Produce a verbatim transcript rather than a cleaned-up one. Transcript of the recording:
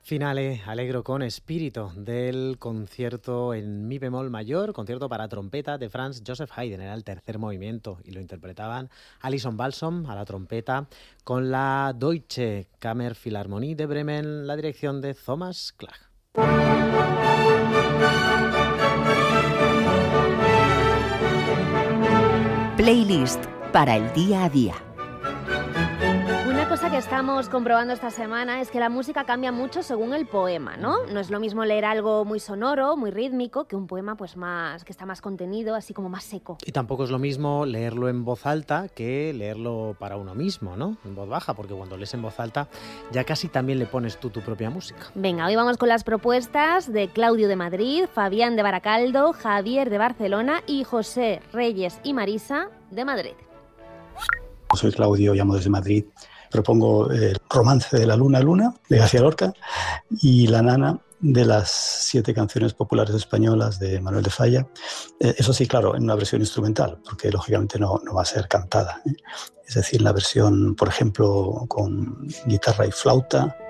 Finale Allegro con Espíritu del concierto en mi bemol mayor, concierto para trompeta de Franz Joseph Haydn. Era el tercer movimiento y lo interpretaban Alison Balsom a la trompeta con la Deutsche Kammerphilharmonie de Bremen, la dirección de Thomas Klage. Playlist para el día a día. Una cosa que estamos comprobando esta semana es que la música cambia mucho según el poema, ¿no? No es lo mismo leer algo muy sonoro, muy rítmico, que un poema pues más que está más contenido, así como más seco. Y tampoco es lo mismo leerlo en voz alta que leerlo para uno mismo, ¿no? En voz baja, porque cuando lees en voz alta ya casi también le pones tú tu propia música. Venga, hoy vamos con las propuestas de Claudio de Madrid, Fabián de Baracaldo, Javier de Barcelona y José Reyes y Marisa de Madrid. Soy Claudio, llamo desde Madrid. Propongo el Romance de la Luna Luna, de García Lorca, y La Nana, de las siete canciones populares españolas de Manuel de Falla. Eh, eso sí, claro, en una versión instrumental, porque lógicamente no, no va a ser cantada, ¿eh? Es decir, la versión, por ejemplo, con guitarra y flauta,